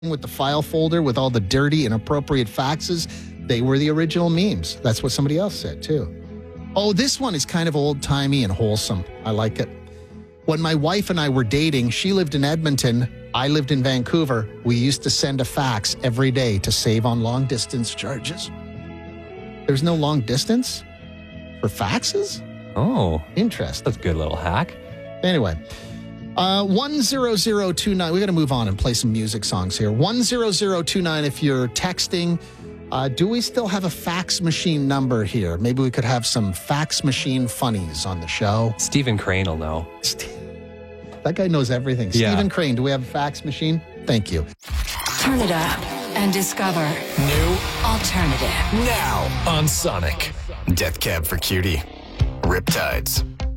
with the file folder with all the dirty, inappropriate faxes, they were the original memes. That's what somebody else said, too. Oh, this one is kind of old-timey and wholesome. I like it. When my wife and I were dating, she lived in Edmonton. I lived in Vancouver. We used to send a fax every day to save on long-distance charges. There's no long distance for faxes? Oh. Interesting. That's a good little hack. Anyway, 10029. We got to move on and play some music songs here. 10029 if you're texting. Do we still have a fax machine number here? Maybe we could have some fax machine funnies on the show. Stephen Crane will know. That guy knows everything. Yeah. Stephen Crane, do we have a fax machine? Thank you. Turn it up and discover New alternative. now on Sonic. Death Cab for Cutie. Riptides.